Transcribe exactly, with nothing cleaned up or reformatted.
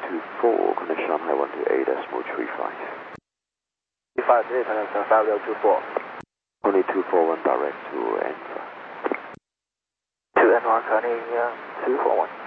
two four, connection Shanghai one two eight decimal three five. three five, today connection five zero two four. Only two four one direct to N one. To N one, turning uh, two four one.